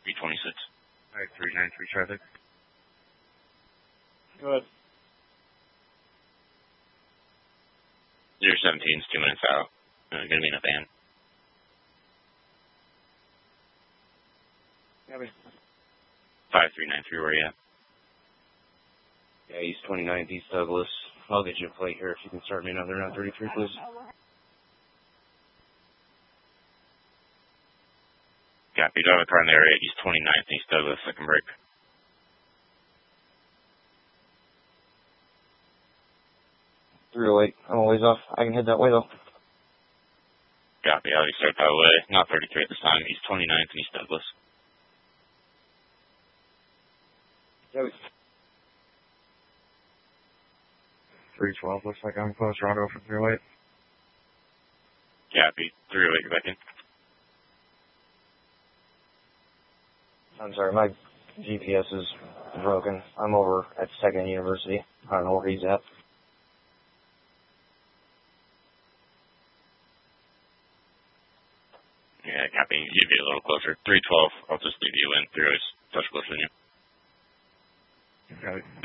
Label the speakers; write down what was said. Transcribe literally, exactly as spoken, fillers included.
Speaker 1: B twenty-six.
Speaker 2: Alright, three nine three traffic.
Speaker 3: Go ahead.
Speaker 1: zero seventeen is two minutes out. Uh, gonna be in a van.
Speaker 3: Copy.
Speaker 1: five three nine three, where are you at?
Speaker 2: Yeah, East twenty-ninth, East Douglas. I'll get you a plate here if you can start me another nine thirty-three, please.
Speaker 1: Copy. Do I have a car in the area, East twenty-ninth, East Douglas, second break.
Speaker 2: three oh eight. I'm a ways off. I can head that way, though.
Speaker 1: Copy. I'll start that way. Not thirty-three at this time, East twenty-ninth and East Douglas.
Speaker 2: Copy. three twelve, looks like I'm close. Rondo for three oh eight.
Speaker 1: Copy. three oh eight, you're back in.
Speaker 2: I'm sorry, my G P S is broken. I'm over at Second University. I don't know where he's at.
Speaker 1: Yeah, copy. You'd be a little closer. three twelve, I'll just leave you in. three oh eight's touch closer than you.
Speaker 2: Got it.